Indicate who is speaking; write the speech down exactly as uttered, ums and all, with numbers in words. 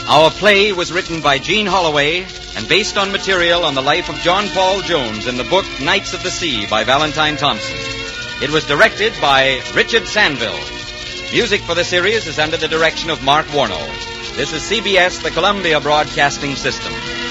Speaker 1: Our play was written by Gene Holloway and based on material on the life of John Paul Jones in the book Knights of the Sea by Valentine Thompson. It was directed by Richard Sandville. Music for the series is under the direction of Mark Warnow. This is C B S, the Columbia Broadcasting System.